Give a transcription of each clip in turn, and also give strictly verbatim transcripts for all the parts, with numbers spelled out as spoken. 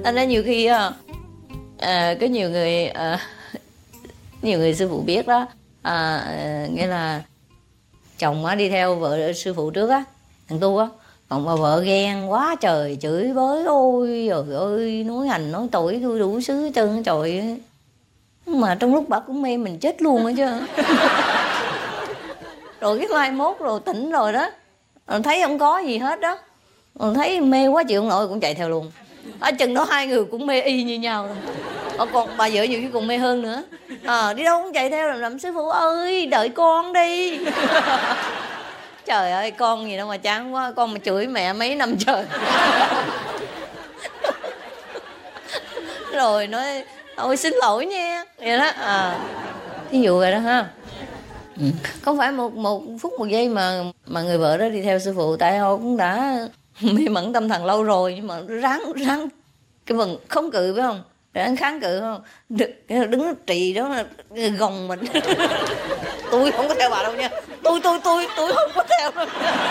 Thành ra nhiều khi á, à, có nhiều người à, nhiều người sư phụ biết đó, à, à, nghĩa là chồng á đi theo vợ sư phụ trước á, thằng Tu á, còn bà vợ ghen quá trời, chửi bới, ôi trời ơi, nói hành nói tội tôi đủ xứ hết trơn trời. Mà trong lúc bà cũng mê mình chết luôn á chứ. Rồi cái mai mốt rồi tỉnh rồi đó, rồi thấy không có gì hết đó, rồi thấy mê quá chịu không nổi cũng chạy theo luôn. Ở chừng đó hai người cũng mê y như nhau. Ờ, còn bà vợ nhiều khi còn mê hơn nữa. À, đi đâu cũng chạy theo làm, làm sư phụ ơi đợi con đi. Trời ơi con gì đâu mà chán quá, con mà chửi mẹ mấy năm trời. Rồi nói ôi xin lỗi nha vậy đó. À, thí dụ vậy đó ha. Ừ. Không phải một một phút một giây mà mà người vợ đó đi theo sư phụ, tại họ cũng đã mê mẩn tâm thần lâu rồi, nhưng mà ráng ráng cái vần không cự phải không, ráng kháng cự không, đứng, đứng trì đó là gồng mình. Tôi không có theo bà đâu nha, tôi tôi tôi tôi không có theo đâu.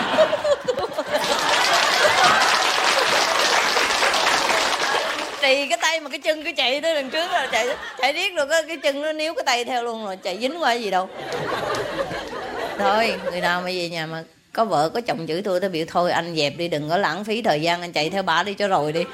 Trì cái tay mà cái chân cứ chạy tới đằng trước là chạy chạy riết rồi cái, cái chân nó níu cái tay theo luôn rồi, chạy dính qua gì đâu. Thôi người nào mà về nhà mà có vợ có chồng chửi tôi, tôi biểu thôi anh dẹp đi, đừng có lãng phí thời gian, anh chạy theo bà đi cho rồi đi.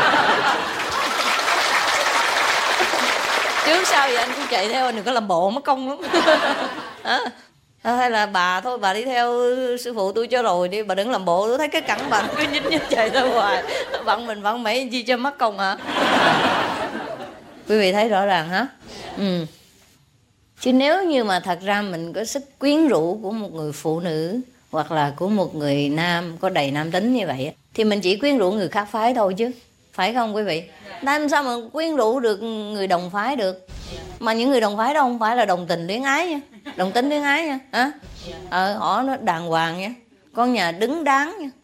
Trước sau vậy anh cũng chạy theo, anh đừng có làm bộ mất công lắm. À, hay là bà thôi bà đi theo sư phụ tôi cho rồi đi, bà đừng làm bộ. Tôi thấy cái cẳng bà cứ nhích nhích chạy ra ngoài, vặn mình vặn mấy chi cho mất công hả. Quý vị thấy rõ ràng hả? Ừ. Chứ nếu như mà thật ra mình có sức quyến rũ của một người phụ nữ hoặc là của một người nam có đầy nam tính như vậy thì mình chỉ quyến rũ người khác phái thôi chứ, phải không quý vị? Làm sao mà quyến rũ được người đồng phái được? Mà những người đồng phái đó không phải là đồng tình luyến ái nha, đồng tính luyến ái nha, hả? Ờ, họ nó đàng hoàng nha, con nhà đứng đắn nha.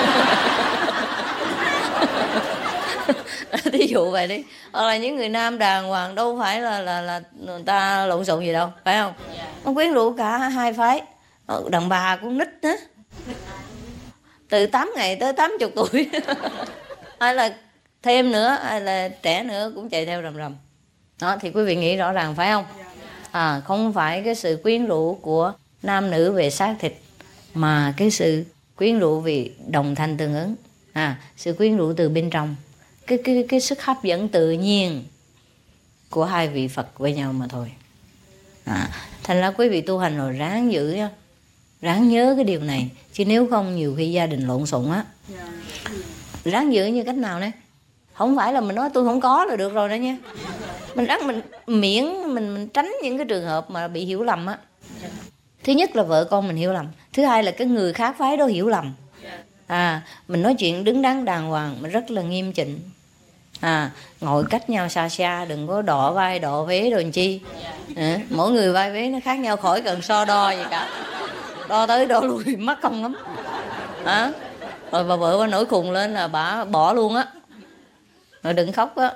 Thí dụ vậy đi, hoặc là những người nam đàng hoàng đâu phải là là là người ta lộn xộn gì đâu, phải không? Nó quyến rũ cả hai phái. Đàn bà cũng nít á, từ tám ngày tới tám mươi tuổi. Hay là thêm nữa, hay là trẻ nữa cũng chạy theo rầm rầm. Đó thì quý vị nghĩ rõ ràng phải không? À, không phải cái sự quyến rũ của nam nữ về xác thịt, mà cái sự quyến rũ vì đồng thanh tương ứng. À, sự quyến rũ từ bên trong, cái cái cái sức hấp dẫn tự nhiên của hai vị Phật với nhau mà thôi. À, thành ra quý vị tu hành rồi ráng giữ nha, ráng nhớ cái điều này, chứ nếu không nhiều khi gia đình lộn xộn á. Ráng giữ như cách nào đấy? Không phải là mình nói tôi không có là được rồi đó nha. Mình ráng mình miễn mình mình tránh những cái trường hợp mà bị hiểu lầm á. Thứ nhất là vợ con mình hiểu lầm, thứ hai là cái người khác phái đó hiểu lầm. À, mình nói chuyện đứng đắn đàng hoàng, mình rất là nghiêm chỉnh. À, ngồi cách nhau xa xa, đừng có đọ vai đọ vế rồi làm chi. À, mỗi người vai vế nó khác nhau, khỏi cần so đo gì cả. Đo tới đo lui mất công lắm. À, rồi bà vợ bà nổi khùng lên là bà bỏ luôn á. Rồi đừng khóc á.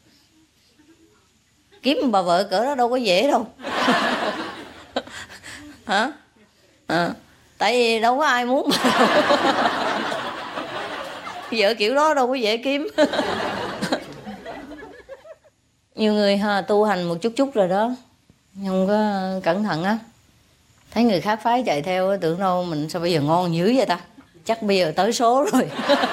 Kiếm bà vợ cỡ đó đâu có dễ đâu. Hả? À, tại vì đâu có ai muốn bà. Vợ kiểu đó đâu có dễ kiếm. Nhiều người ha, tu hành một chút chút rồi đó, không có cẩn thận á, thấy người khác phái chạy theo tưởng đâu mình sao bây giờ ngon dữ vậy ta, chắc bây giờ tới số rồi.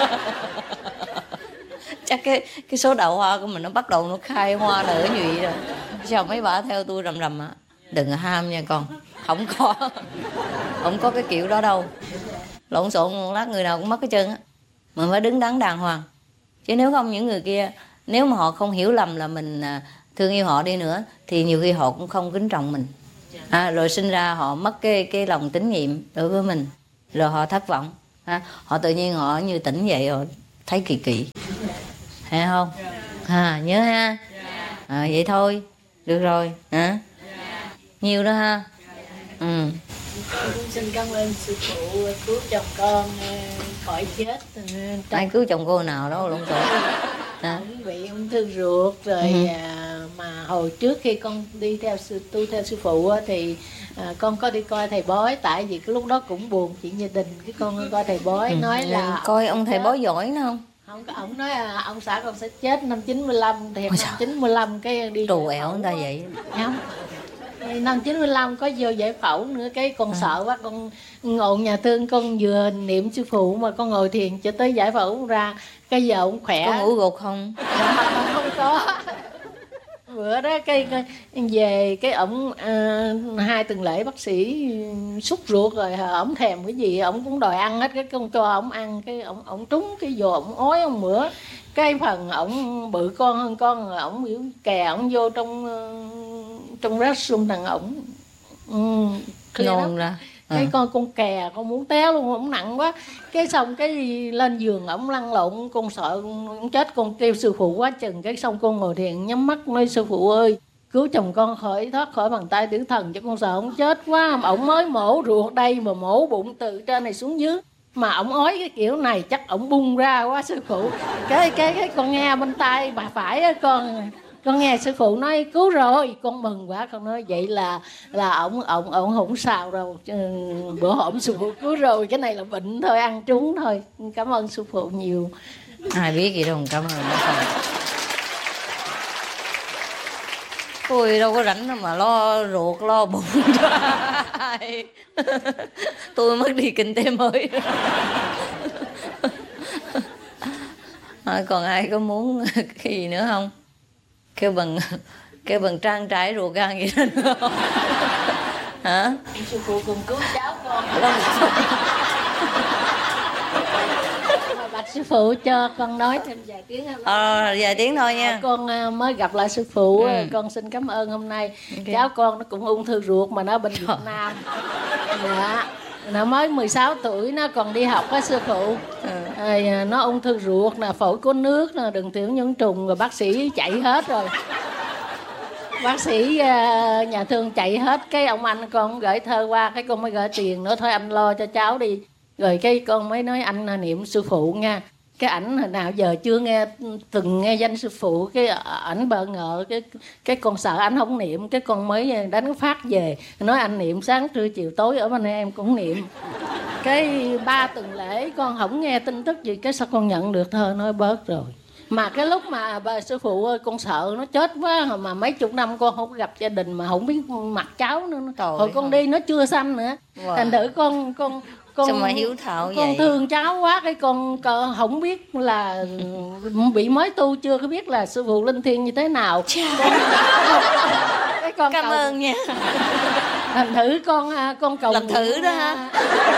Chắc cái cái số đào hoa của mình nó bắt đầu nó khai hoa nở nhụy rồi. Sao mấy bà theo tôi rầm rầm á? Đừng ham nha con, không có, không có cái kiểu đó đâu. Lộn xộn một lát người nào cũng mất cái chân á. Mình phải đứng đắn đàng hoàng, chứ nếu không những người kia, nếu mà họ không hiểu lầm là mình thương yêu họ đi nữa thì nhiều khi họ cũng không kính trọng mình. À, rồi sinh ra họ mất cái cái lòng tín nhiệm đối với mình, rồi họ thất vọng. À, họ tự nhiên họ như tỉnh dậy, họ thấy kỳ kỳ, hay không? À, nhớ ha. À, vậy thôi, được rồi. À, nhiều đó ha. Ừ. Con cũng xin cảm ơn sư phụ cứu chồng con khỏi chết. Ai cứu chồng cô nào đâu lộn xộn. À. Ông bị ung thư ruột rồi. Ừ. À, mà hồi trước khi con đi theo sư tu theo sư phụ thì à, con có đi coi thầy bói, tại vì cái lúc đó cũng buồn chuyện gia đình, cái con coi thầy bói. Ừ. Nói là coi ông thầy bói giỏi nữa không? Không, ổng nói à, ông xã con sẽ chết năm chín mươi lăm thì năm chín mươi lăm cái đi trù ẻo người ta vậy. Không, năm chín mươi lăm có vô giải phẫu nữa, cái con à. sợ quá, con ngồi nhà thương, con vừa niệm sư phụ mà con ngồi thiền cho tới giải phẫu ra, cái giờ ông khỏe. Có ngủ gục không? Không, không có. Bữa đó cái, cái về cái ổng à, hai tuần lễ bác sĩ sút ruột rồi, ổng thèm cái gì ổng cũng đòi ăn hết, cái con cho ổng ăn, cái ổng ổng trúng cái vô ổng ói ổng mửa, cái phần ổng bự con hơn con rồi ổng biểu kè ổng vô trong trong rác xung thằng ổng nôn ra. Cái à. con con kè con muốn té luôn, ổng nặng quá, cái xong cái lên giường ổng lăn lộn, con sợ con chết, con kêu sư phụ quá chừng, cái xong con ngồi thiền nhắm mắt nói sư phụ ơi cứu chồng con khỏi thoát khỏi bàn tay tử thần, cho con sợ ổng chết quá, ổng mới mổ ruột đây mà mổ bụng từ trên này xuống dưới mà ổng ói cái kiểu này chắc ổng bung ra quá sư phụ. Cái cái cái con nghe bên tay bà phải á, con con nghe sư phụ nói cứu rồi, con mừng quá, con nói vậy là là ổng ổng ổng không sao đâu, bữa hổm sư phụ cứu rồi, cái này là bệnh thôi, ăn trúng thôi. Cảm ơn sư phụ nhiều. Ai biết gì đâu, cảm ơn nó không. Tôi đâu có rảnh đâu mà lo ruột lo bụng cho ai. Tôi mất đi kinh tế mới. À, còn ai có muốn cái gì nữa không? Kêu bằng kêu bằng trang trải ruột gan gì đó nữa không? Hả? Sư phụ cùng cứu cháu con. Bạch sư phụ cho con nói thêm vài tiếng. Ờ, vài tiếng thôi nha. Con mới gặp lại sư phụ, ừ. Con xin cảm ơn hôm nay. Okay. Cháu con nó cũng ung thư ruột mà nó bên Việt Nam. Dạ. Nó mới mười sáu tuổi, nó còn đi học với sư phụ. Ừ. À, nó ung thư ruột nè, phổi có nước nè, đường tiểu nhiễm trùng, rồi bác sĩ chạy hết rồi. Bác sĩ uh, nhà thương chạy hết, cái ông anh con gửi thơ qua, cái con mới gửi tiền nữa, thôi anh lo cho cháu đi. Rồi cái con mới nói anh niệm sư phụ nha. Cái ảnh hồi nào giờ chưa nghe, từng nghe danh sư phụ, cái ảnh bỡ ngỡ, cái cái con sợ ảnh không niệm, cái con mới đánh phát về nói anh niệm sáng trưa chiều tối ở bên em cũng niệm. Cái ba tuần lễ con không nghe tin tức gì, cái sao con nhận được thơ nói bớt rồi. Mà cái lúc mà bà sư phụ ơi, con sợ nó chết quá, mà mấy chục năm con không gặp gia đình mà không biết mặt cháu nữa. Trời hồi con đi nó chưa xanh nữa. Wow. Thành thử con con con sao mà hiếu thảo con vậy? thương cháu quá, cái con, con không biết là bị mới tu, chưa có biết là sư phụ linh thiêng như thế nào. Con, cái con cảm cầu, ơn nha. Thành thử con con cầu làm thử đó ha.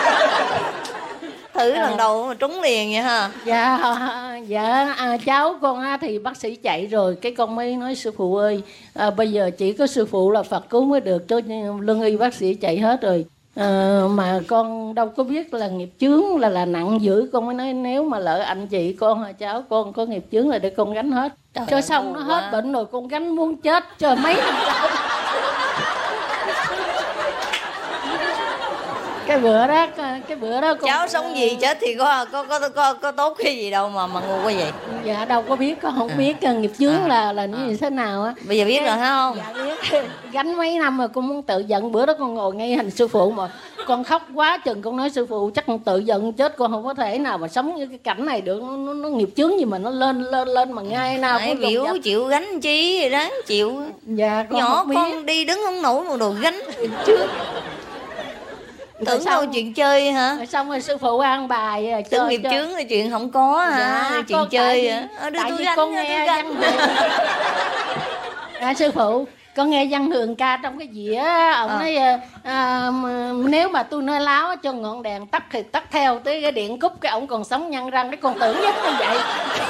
Thử à. Lần đầu mà trúng liền vậy ha. Dạ dạ à, cháu con thì bác sĩ chạy rồi, cái con mới nói sư phụ ơi, à, bây giờ chỉ có sư phụ là Phật cứu mới được, chứ lương y bác sĩ chạy hết rồi. À, mà con đâu có biết là nghiệp chướng là là nặng dữ, con mới nói nếu mà lỡ anh chị con hay cháu con có nghiệp chướng là để con gánh hết. Trời cho xong nó quá. Hết bệnh rồi con gánh muốn chết cho mấy năm. Cái bữa đó cái bữa đó con... cháu sống gì chết thì có có có có, có tốt cái gì đâu mà mà ngu quá vậy. Dạ đâu có biết, con không à. biết nghiệp chướng à. là là như à. thế nào á. Bây giờ biết cái... rồi hả không? Dạ biết. Gánh mấy năm rồi con muốn tự giận, bữa đó con ngồi ngay hành sư phụ mà con khóc quá chừng, con nói sư phụ chắc con tự giận chết, con không có thể nào mà sống như cái cảnh này được, nó, nó, nó nghiệp chướng gì mà nó lên lên lên mà ngay nào cũng biểu chịu gánh chi đáng chịu. Dạ con nhỏ con đi đứng không nổi một đồ gánh chướng. Tưởng đâu chuyện chơi hả? Rồi xong rồi sư phụ ăn bài rồi tưởng nghiệp chướng là chuyện không có hả? Dạ, chuyện chơi hả? Tại, tại vì con nghe văn hường. À, sư phụ con nghe văn hường ca trong cái dĩa ông à. nói à, nếu mà tôi nói láo cho ngọn đèn tắt thì tắt theo tới cái điện cúp, cái ổng còn sống nhăn răng, cái con tưởng nhất như vậy.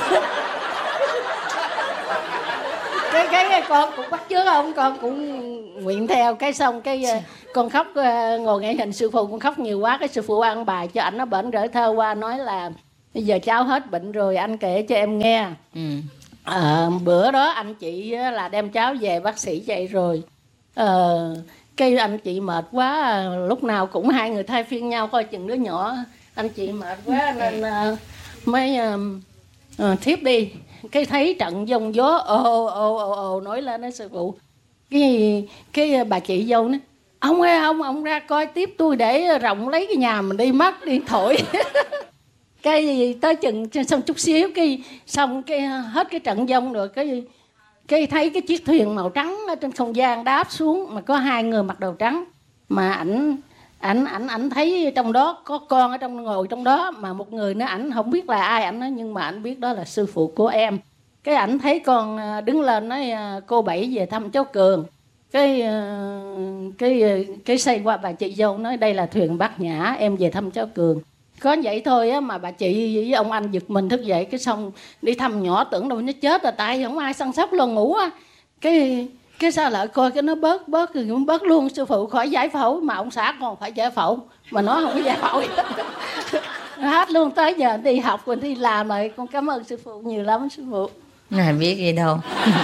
cái, cái cái con cũng bắt chước ông, con cũng nguyện theo, cái xong cái con khóc, ngồi ngay hình sư phụ con khóc nhiều quá, cái sư phụ ăn bài cho ảnh, nó bệnh rỡ thơ qua nói là bây giờ cháu hết bệnh rồi anh kể cho em nghe. Ừ. À, bữa đó anh chị là đem cháu về, bác sĩ chạy rồi. À, cái anh chị mệt quá, lúc nào cũng hai người thay phiên nhau coi chừng đứa nhỏ. Anh chị mệt quá nên uh, mới uh, uh, thiếp đi. Cái thấy trận giông gió ồ ồ ồ ồ nói lên đó sư phụ. Cái cái bà chị dâu nói ông ơi ông ông ra coi tiếp tôi để rộng lấy cái nhà mình đi mất đi thổi. cái gì tới chừng xong chút xíu cái xong cái hết cái trận dông rồi cái cái thấy cái chiếc thuyền màu trắng ở trên không gian đáp xuống mà có hai người mặc đồ trắng, mà ảnh ảnh ảnh ảnh thấy trong đó có con ở trong ngồi trong đó, mà một người nữa ảnh không biết là ai ảnh nói, nhưng mà ảnh biết đó là sư phụ của em. Cái ảnh thấy con đứng lên nói cô Bảy về thăm cháu Cường. Cái cái cái xây qua bà chị dâu nói đây là thuyền Bát Nhã, em về thăm cháu Cường. Có vậy thôi á mà bà chị với ông anh giật mình thức dậy, cái xong đi thăm nhỏ tưởng đâu nó chết rồi, tại không ai săn sóc lo ngủ á. Cái cái sao lại coi cái nó bớt bớt rồi cũng bớt luôn, sư phụ khỏi giải phẫu mà ông xã còn phải giải phẫu mà nó không có giải phẫu gì hết. Hết luôn, tới giờ đi học rồi đi làm rồi. Con cảm ơn sư phụ nhiều lắm sư phụ. Ngài biết gì đâu.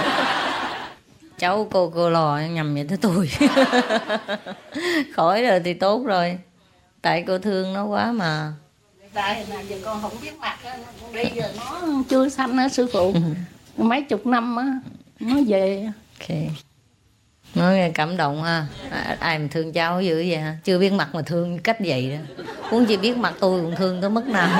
Cháu cô cô lò nhầm vậy tới tôi. Khỏi rồi thì tốt rồi, tại cô thương nó quá mà. Tại là giờ con không biết mặt á, con đi giờ nó chưa sanh á sư phụ. Mấy chục năm á nó về. Ok, nói nghe cảm động ha. À, ai mà thương cháu dữ vậy ha, chưa biết mặt mà thương cách vậy đó. Muốn chỉ biết mặt tôi cũng thương tới mức nào.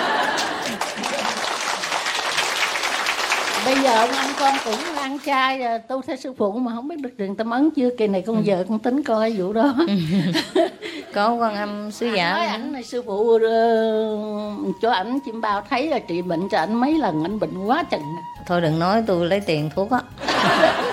Bây giờ ông anh con cũng ăn chay tu theo sư phụ mà không biết được truyền tâm ấn chưa. Kỳ này con ừ. vợ con tính coi vụ đó. Có quan âm sứ giả nói ảnh này sư phụ uh, cho ảnh chim bao thấy là trị bệnh cho ảnh mấy lần, ảnh bệnh quá chừng. Thôi đừng nói tôi lấy tiền thuốc á.